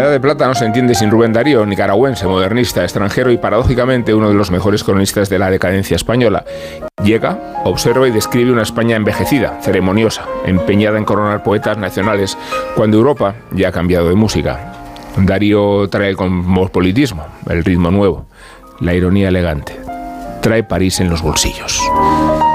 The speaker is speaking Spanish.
Edad de Plata no se entiende sin Rubén Darío, nicaragüense, modernista, extranjero y paradójicamente uno de los mejores cronistas de la decadencia española. Llega, observa y describe una España envejecida, ceremoniosa, empeñada en coronar poetas nacionales, cuando Europa ya ha cambiado de música. Darío trae el cosmopolitismo, el ritmo nuevo, la ironía elegante. Trae París en los bolsillos.